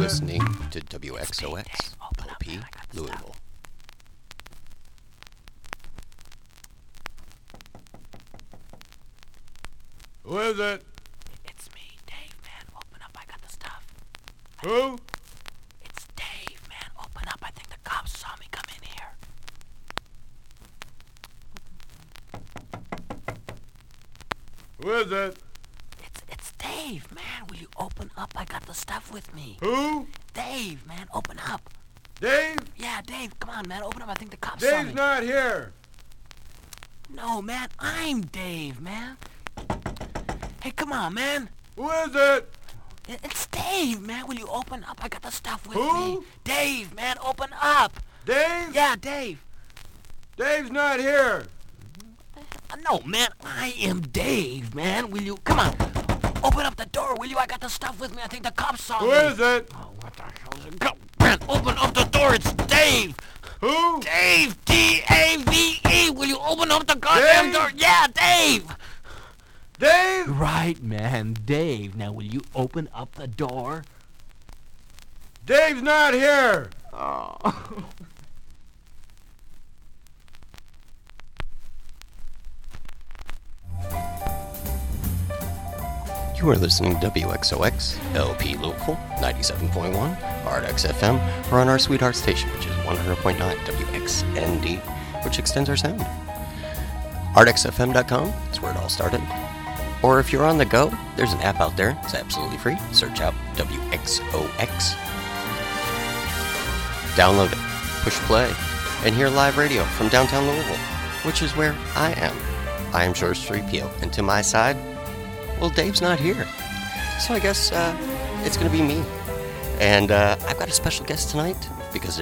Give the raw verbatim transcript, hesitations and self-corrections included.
listening to W X O X L P Louisville. Who is it? It's me, Dave, man. Open up, I got the stuff. Who? It's Dave, man. Open up. I think the cops saw me come in here. Who is it? It's it's Dave, man. Will you open up? I got the stuff with me. Who? Dave, man. Open up. Dave? Yeah, Dave. Come on, man. Open up. I think the cops saw me. Dave's not here. No, man. I'm Dave, man. Hey, come on, man. Who is it? It- It's Dave, man. Will you open up? I got the stuff with Who? me. Dave, man. Open up. Dave? Yeah, Dave. Dave's not here. Uh, No, man, I am Dave, man. Will you, come on, open up the door, will you? I got the stuff with me. I think the cops saw Who me. is it? Oh, what the hell is it? Go, man, open up the door. It's Dave. Who? Dave, D A V E. Will you open up the goddamn Dave? door? Yeah, Dave. Dave? Right, man, Dave. Now, will you open up the door? Dave's not here. Oh. You are listening to W X O X L P Louisville ninety-seven point one, R X F M, or on our sweetheart station, which is one hundred point nine W X N D, which extends our sound. R X F M dot com is where it all started. Or if you're on the go, there's an app out there. It's absolutely free. Search out W X O X. Download it, push play, and hear live radio from downtown Louisville, which is where I am. I am George three P O, and to my side, well, Dave's not here. So I guess uh, it's going to be me. And uh, I've got a special guest tonight because